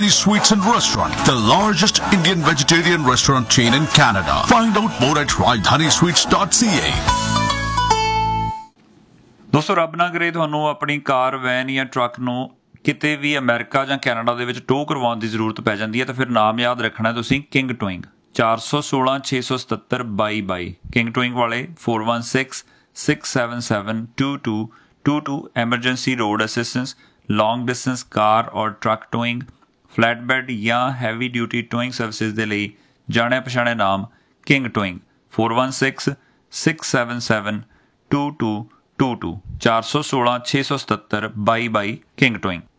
Rajdhani Sweets and Restaurant, the largest Indian vegetarian restaurant chain in Canada. Find out more at rajdhanisweets.ca. ਦੋਸਤੋ ਰੱਬ ਨਾ ਕਰੇ ਤੁਹਾਨੂੰ ਆਪਣੀ ਕਾਰ ਵੈਨ ਜਾਂ ਟਰੱਕ ਨੂੰ ਕਿਤੇ ਵੀ ਅਮਰੀਕਾ ਜਾਂ ਕੈਨੇਡਾ ਦੇ ਵਿੱਚ ਟੋ ਕਰਵਾਉਣ ਦੀ ਜ਼ਰੂਰਤ ਪੈ ਜਾਂਦੀ ਹੈ ਤਾਂ ਫਿਰ ਨਾਮ ਯਾਦ ਰੱਖਣਾ ਤੁਸੀਂ ਕਿੰਗ ਟੋਇੰਗ 416 677 2222 ਕਿੰਗ ਟੋਇੰਗ ਵਾਲੇ 416-677-2222 ਐਮਰਜੈਂਸੀ ਰੋਡ ਅਸਿਸਟੈਂਸ ਲੌਂਗ ਡਿਸਟੈਂਸ ਕਾਰ ਔਰ ਟਰੱਕ ਟੋਇੰਗ ਫਲੈਟਬੈਡ ਜਾਂ ਹੈਵੀ ਡਿਊਟੀ ਟੋਇੰਗ ਸਰਵਿਸਿਜ਼ ਦੇ ਲਈ ਜਾਣੇ ਪਛਾਣੇ ਨਾਮ ਕਿੰਗ ਟੋਇੰਗ 416-677-2222 416 677 2222 ਕਿੰਗ ਟੋਇੰਗ।